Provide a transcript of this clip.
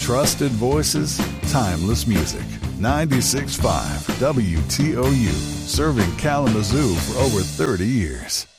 Trusted voices, timeless music. 96.5 WTOU, serving Kalamazoo for over 30 years.